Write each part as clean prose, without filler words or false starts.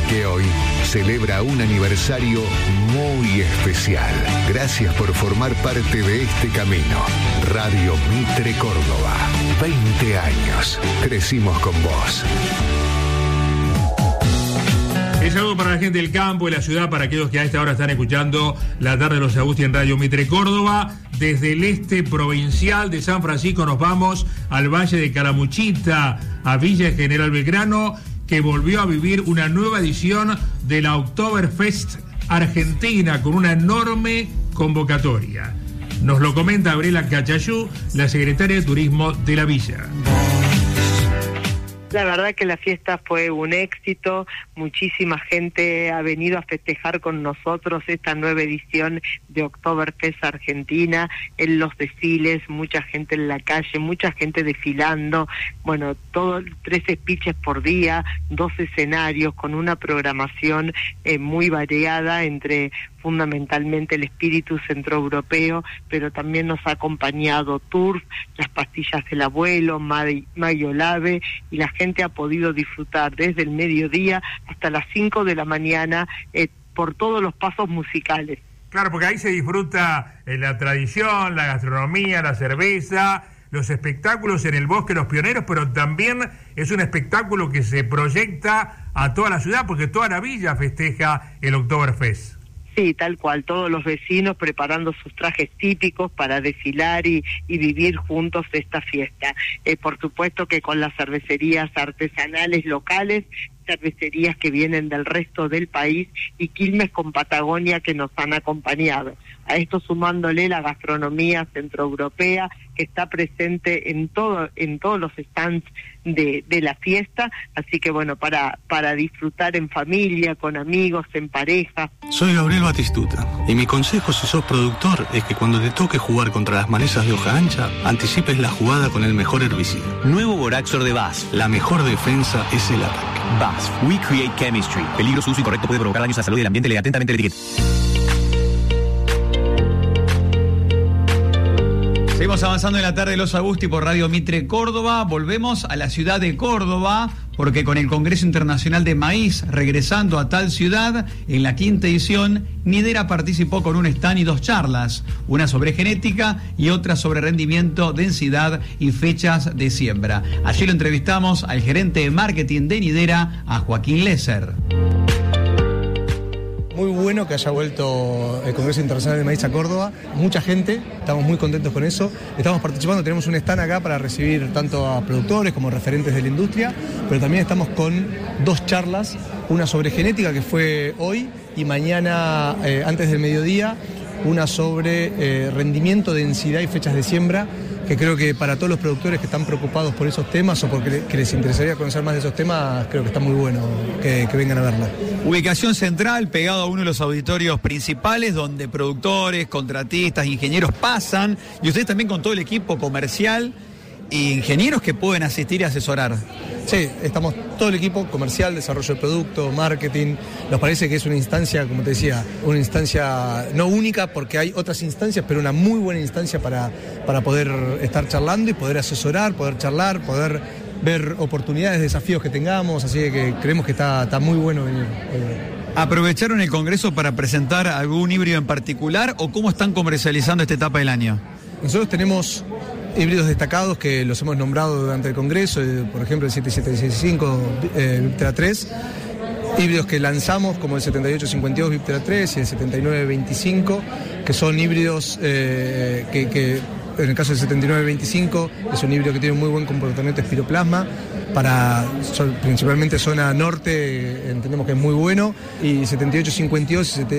que hoy celebra un aniversario muy especial. Gracias por formar parte de este camino. Radio Mitre Córdoba. 20 años. Crecimos con vos. Es algo para la gente del campo y la ciudad, para aquellos que a esta hora están escuchando La Tarde de los Agustín en Radio Mitre Córdoba. Desde el este provincial de San Francisco nos vamos al Valle de Calamuchita, a Villa General Belgrano, que volvió a vivir una nueva edición de la Oktoberfest Argentina con una enorme convocatoria. Nos lo comenta Gabriela Cachayú, la secretaria de Turismo de la Villa. La verdad que la fiesta fue un éxito, muchísima gente ha venido a festejar con nosotros esta nueva edición de Oktoberfest Argentina, en los desfiles, mucha gente en la calle, mucha gente desfilando, bueno, 3 speeches por día, 2 escenarios con una programación muy variada entre fundamentalmente el espíritu centroeuropeo, pero también nos ha acompañado Turf, las pastillas del abuelo, Mayolave, y la gente ha podido disfrutar desde el mediodía hasta las 5 de la mañana por todos los pasos musicales. Claro, porque ahí se disfruta la tradición, la gastronomía, la cerveza, los espectáculos en el Bosque de los Pioneros, pero también es un espectáculo que se proyecta a toda la ciudad, porque toda la villa festeja el Oktoberfest. Sí, tal cual, todos los vecinos preparando sus trajes típicos para desfilar y vivir juntos esta fiesta. Por supuesto que con las cervecerías artesanales locales, cervecerías que vienen del resto del país y Quilmes con Patagonia que nos han acompañado. A esto sumándole la gastronomía centroeuropea que está presente en todos los stands de la fiesta, así que bueno, para disfrutar en familia, con amigos, en pareja. Soy Gabriel Batistuta y mi consejo si sos productor es que cuando te toque jugar contra las malezas de hoja ancha, anticipes la jugada con el mejor herbicida. Nuevo Boraxor de BASF. La mejor defensa es el ataque. BASF, We Create Chemistry. Peligro, su uso incorrecto puede provocar daños a la salud y al ambiente. Lee atentamente la etiqueta. Seguimos avanzando en La Tarde de los Agusti por Radio Mitre Córdoba. Volvemos a la ciudad de Córdoba, porque con el Congreso Internacional de Maíz regresando a tal ciudad, en la 5ª edición, Nidera participó con un stand y 2 charlas, una sobre genética y otra sobre rendimiento, densidad y fechas de siembra. Allí lo entrevistamos al gerente de marketing de Nidera, a Joaquín Lesser. Muy bueno que haya vuelto el Congreso Internacional de Maíz a Córdoba, mucha gente, estamos muy contentos con eso, estamos participando, tenemos un stand acá para recibir tanto a productores como referentes de la industria, pero también estamos con 2 charlas, una sobre genética que fue hoy y mañana antes del mediodía, una sobre rendimiento, densidad y fechas de siembra, que creo que para todos los productores que están preocupados por esos temas o porque que les interesaría conocer más de esos temas, creo que está muy bueno que vengan a verla. Ubicación central, pegado a uno de los auditorios principales, donde productores, contratistas, ingenieros pasan, y ustedes también con todo el equipo comercial e ingenieros que pueden asistir y asesorar. Sí, estamos todo el equipo comercial, desarrollo de producto, marketing. Nos parece que es una instancia, como te decía, una instancia no única porque hay otras instancias, pero una muy buena instancia para poder estar charlando y poder asesorar, poder charlar, poder ver oportunidades, desafíos que tengamos, así que creemos que está muy bueno venir. ¿Aprovecharon el Congreso para presentar algún híbrido en particular o cómo están comercializando esta etapa del año? Nosotros tenemos híbridos destacados que los hemos nombrado durante el Congreso, por ejemplo el 7765 Viptera 3, híbridos que lanzamos como el 7852 Viptera 3 y el 7925, que son híbridos que en el caso del 7925 es un híbrido que tiene un muy buen comportamiento de espiroplasma, principalmente zona norte entendemos que es muy bueno, y 7852 y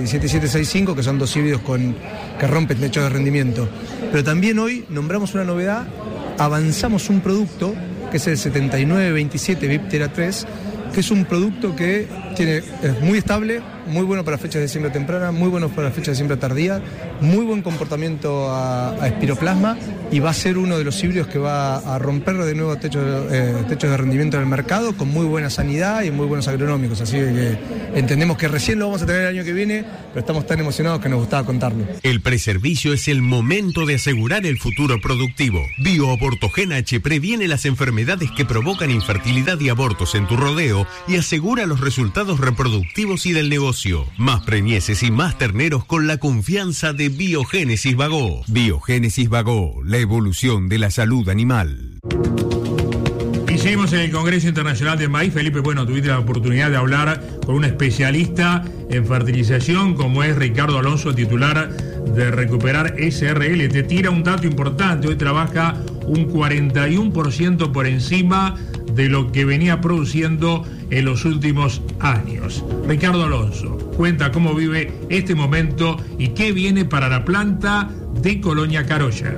7765 que son 2 híbridos que rompen techos de rendimiento. Pero también hoy nombramos una novedad, avanzamos un producto que es el 7927 Viptera 3, que es un producto que es muy estable, muy bueno para fechas de siembra temprana, muy bueno para fechas de siembra tardía, muy buen comportamiento a espiroplasma, y va a ser uno de los híbridos que va a romper de nuevo techos de rendimiento en el mercado con muy buena sanidad y muy buenos agronómicos, así que entendemos que recién lo vamos a tener el año que viene, pero estamos tan emocionados que nos gustaba contarlo. El preservicio es el momento de asegurar el futuro productivo. BioAbortogen H previene las enfermedades que provocan infertilidad y abortos en tu rodeo y asegura los resultados estados reproductivos y del negocio. Más preñeces y más terneros con la confianza de Biogénesis Bagó. Biogénesis Bagó, la evolución de la salud animal. Y seguimos en el Congreso Internacional del Maíz. Felipe, bueno, tuviste la oportunidad de hablar con un especialista en fertilización como es Ricardo Alonso, titular de Recuperar SRL. Te tira un dato importante: hoy trabaja un 41% por encima de lo que venía produciendo en los últimos años. Ricardo Alonso cuenta cómo vive este momento y qué viene para la planta de Colonia Carolla.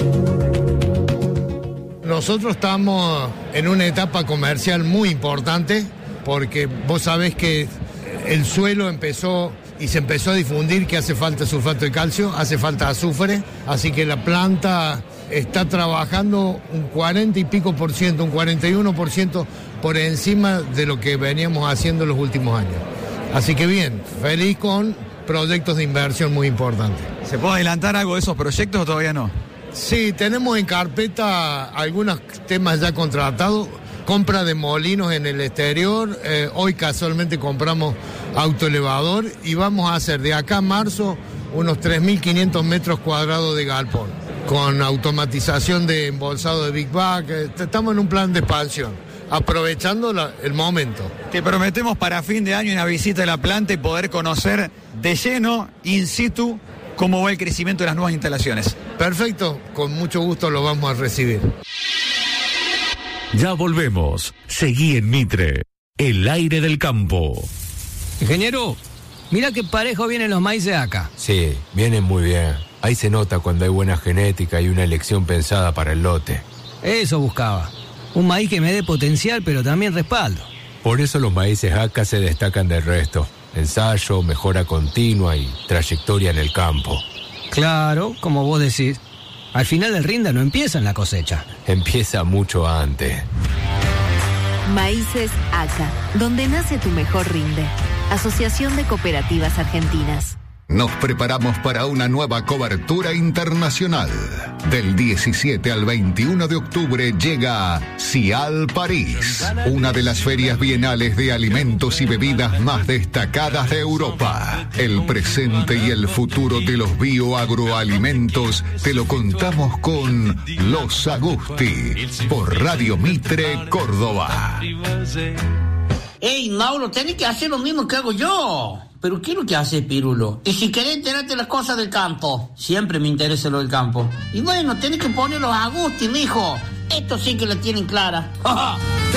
Nosotros estamos en una etapa comercial muy importante porque vos sabés que el suelo se empezó a difundir que hace falta sulfato de calcio, hace falta azufre, así que la planta está trabajando un 40 y pico por ciento, un 41% por encima de lo que veníamos haciendo en los últimos años. Así que bien, feliz con proyectos de inversión muy importantes. ¿Se puede adelantar algo de esos proyectos o todavía no? Sí, tenemos en carpeta algunos temas ya contratados, compra de molinos en el exterior, hoy casualmente compramos autoelevador y vamos a hacer de acá a marzo unos 3.500 metros cuadrados de galpón, con automatización de embolsado de Big Bag. Estamos en un plan de expansión, aprovechando el momento. Te prometemos para fin de año una visita a la planta y poder conocer de lleno, in situ, cómo va el crecimiento de las nuevas instalaciones. Perfecto, con mucho gusto lo vamos a recibir. Ya volvemos. Seguí en Mitre, el aire del campo. Ingeniero, mira qué parejo vienen los maíces acá. Sí, vienen muy bien. Ahí se nota cuando hay buena genética y una elección pensada para el lote. Eso buscaba. Un maíz que me dé potencial, pero también respaldo. Por eso los maíces acá se destacan del resto. Ensayo, mejora continua y trayectoria en el campo. Claro, como vos decís. Al final el rinde no empieza en la cosecha. Empieza mucho antes. Maíces ACA, donde nace tu mejor rinde. Asociación de Cooperativas Argentinas. Nos preparamos para una nueva cobertura internacional. Del 17 al 21 de octubre llega Cial París, una de las ferias bienales de alimentos y bebidas más destacadas de Europa. El presente y el futuro de los bioagroalimentos te lo contamos con Los Agusti, por Radio Mitre Córdoba. Ey, Mauro, tenés que hacer lo mismo que hago yo. ¿Pero qué es lo que hace Pirulo? Y si querés enterarte de las cosas del campo. Siempre me interesa lo del campo. Y bueno, tenés que poner los Agusti, mijo. Esto sí que la tienen clara.